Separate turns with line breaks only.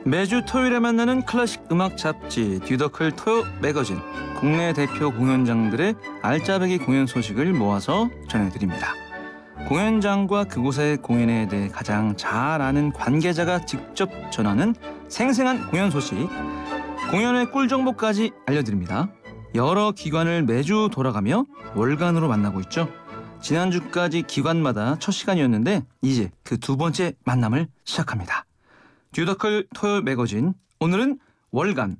매주 토요일에 만나는 클래식 음악 잡지 듀더클 토요 매거진, 국내 대표 공연장들의 알짜배기 공연 소식을 모아서 전해드립니다. 공연장과 그곳의 공연에 대해 가장 잘 아는 관계자가 직접 전하는 생생한 공연 소식, 공연의 꿀 정보까지 알려드립니다. 여러 기관을 매주 돌아가며 월간으로 만나고 있죠. 지난주까지 기관마다 첫 시간이었는데 이제 그 두 번째 만남을 시작합니다. 듀더클 토요 매거진, 오늘은 월간